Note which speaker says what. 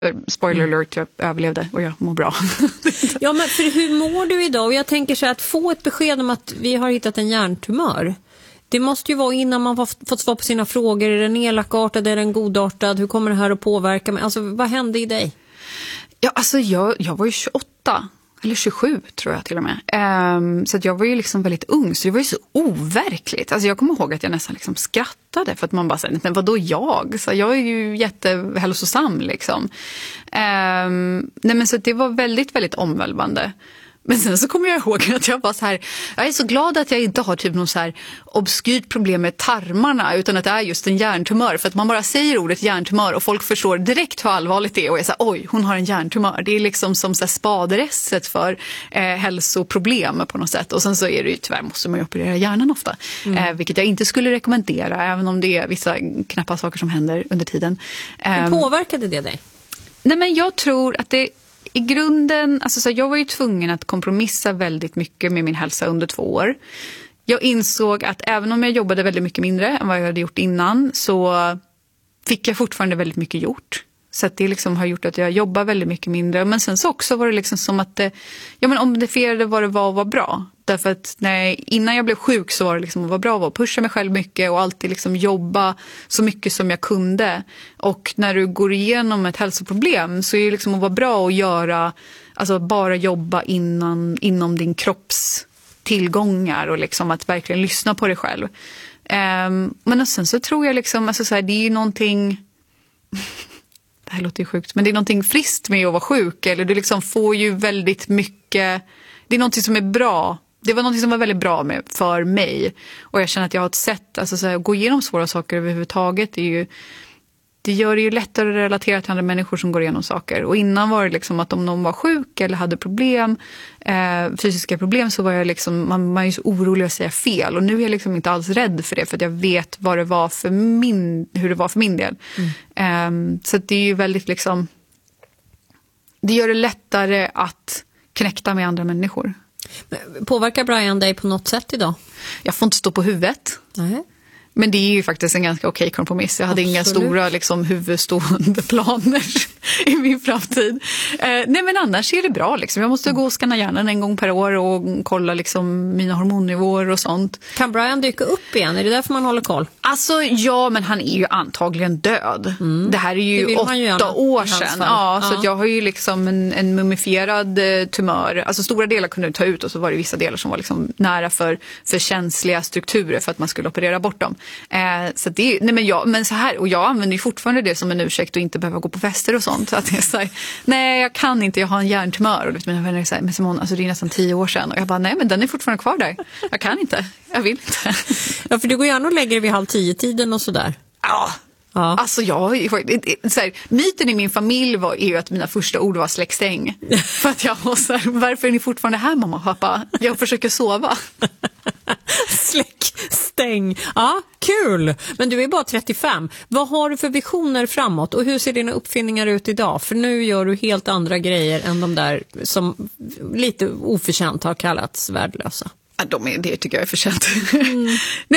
Speaker 1: Spoiler alert, jag överlevde och jag mår bra.
Speaker 2: Ja, men för hur mår du idag? Och jag tänker så här, att få ett besked om att vi har hittat en hjärntumör. Det måste ju vara innan man fått svar på sina frågor. Är den elakartad, är den godartad? Hur kommer det här att påverka mig? Alltså, vad hände i dig?
Speaker 1: Ja, alltså jag var ju 28. Eller 27 tror jag till och med. Så att jag var ju liksom väldigt ung. Så det var ju så overkligt. Alltså jag kommer ihåg att jag nästan liksom skrattade. För att man bara säger, men vadå jag? Så jag är ju jättehälsosam liksom. Nej men så det var väldigt, väldigt omvälvande. Men sen så kommer jag ihåg att jag var så här, jag är så glad att jag inte har typ någon så här obskyrt problem med tarmarna, utan att det är just en hjärntumör. För att man bara säger ordet hjärntumör och folk förstår direkt hur allvarligt det är. Och jag säger, oj, hon har en hjärntumör. Det är liksom som så här spaderesset för hälsoproblem på något sätt. Och sen så är det ju tyvärr, måste man ju operera hjärnan ofta. Vilket jag inte skulle rekommendera, även om det är vissa knappa saker som händer under tiden.
Speaker 2: Hur påverkade det dig?
Speaker 1: Nej, men jag tror att det i grunden, alltså så jag var ju tvungen att kompromissa väldigt mycket med min hälsa under 2 år. Jag insåg att även om jag jobbade väldigt mycket mindre än vad jag hade gjort innan, så fick jag fortfarande väldigt mycket gjort. Så att det liksom har gjort att jag jobbar väldigt mycket mindre. Men sen så också var det liksom som att om det felade vad det var bra. Därför att innan jag blev sjuk så var det liksom att vara bra att pusha mig själv mycket och alltid liksom jobba så mycket som jag kunde. Och när du går igenom ett hälsoproblem så är det liksom att vara bra att göra, alltså bara jobba inom din kropps tillgångar och liksom att verkligen lyssna på dig själv. Men sen så tror jag liksom, alltså så här, det är ju någonting... Det här låter ju sjukt, men det är någonting friskt med att vara sjuk. Eller du liksom får ju väldigt mycket... Det är någonting som är bra. Det var någonting som var väldigt bra för mig. Och jag känner att jag har ett sätt, alltså så här, att gå igenom svåra saker överhuvudtaget. Det gör det ju lättare att relatera till andra människor som går igenom saker. Och innan var det liksom att om någon var sjuk eller hade problem, fysiska problem, så var jag liksom, man är ju så orolig att säga fel. Och nu är jag liksom inte alls rädd för det, för att jag vet vad det var hur det var för min del. Så det är ju väldigt liksom, det gör det lättare att knäcka med andra människor.
Speaker 2: Påverkar Brian dig på något sätt idag? Jag
Speaker 1: får inte stå på huvudet.
Speaker 2: Nej.
Speaker 1: Men det är ju faktiskt en ganska okej kompromiss. Jag hade inga stora liksom, huvudstående planer i min framtid. Nej, men annars är det bra. Liksom. Jag måste gå och skanna hjärnan en gång per år och kolla liksom, mina hormonnivåer och sånt.
Speaker 2: Kan Brian dyka upp igen? Är det därför man håller koll?
Speaker 1: Alltså ja, men han är ju antagligen död. Det här är ju 8 år sedan. Ja, så att jag har ju liksom en mumifierad tumör. Alltså stora delar kunde du ta ut och så var det vissa delar som var liksom nära för känsliga strukturer för att man skulle operera bort dem. Så det är, men så här, och jag använder ju fortfarande det som en ursäkt att inte behöva gå på fester och sånt. Så att det är så här, nej jag kan inte, jag har en hjärntumör. Och mina vänner säger, men Simone, alltså det är nästan 10 år sedan. Och jag bara, nej men den är fortfarande kvar där. Jag kan inte, jag vill inte.
Speaker 2: Ja, för du går gärna och lägger dig vid 9:30 och sådär.
Speaker 1: Ja. Alltså myten i min familj är ju att mina första ord var släckstäng. För att jag var så här, varför är ni fortfarande här mamma och pappa? Jag försöker sova.
Speaker 2: Släckstäng. Ja, kul. Men du är bara 35. Vad har du för visioner framåt och hur ser dina uppfinningar ut idag? För nu gör du helt andra grejer än de där som lite oförtjänt har kallats värdelösa.
Speaker 1: Ja, det tycker jag är förtjänt.